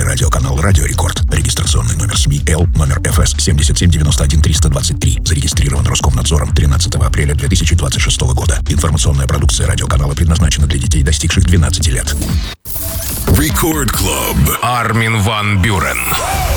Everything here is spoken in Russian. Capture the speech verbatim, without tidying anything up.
телерадиоканал «Радио Рекорд». Регистрационный номер СМИ Л, номер эф эс семь семь девять один три два три. Зарегистрирован Роскомнадзором тринадцатого апреля две тысячи двадцать шестого года. Информационная продукция радиоканала предназначена для детей, достигших двенадцати лет. Record Club. Армин ван Бюрен.